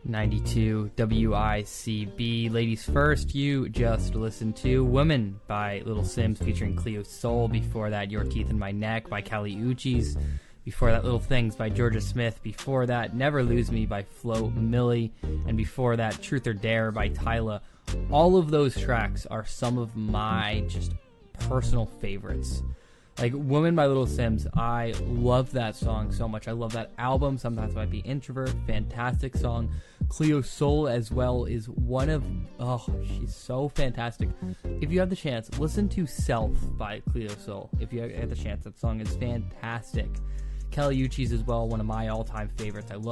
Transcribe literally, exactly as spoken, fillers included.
ninety-two W I C B. Ladies first, you just listened to Woman by Little Sims featuring Cleo Sol. Before that, Your Teeth in My Neck by Kali Uchis. Before that, Little Things by Georgia Smith. Before that, Never Lose Me by Flo Milli. And before that, Truth or Dare by Tyla. All of those tracks are some of my just personal favorites. Like Woman by Little Sims, I love that song so much. I love that album. Sometimes I Might Be Introvert, fantastic song. Cleo Sol as well is one of, oh, she's so fantastic. If you have the chance, listen to Self by Cleo Sol. If you have the chance, that song is fantastic. Kali Uchis as well, one of my all-time favorites. I love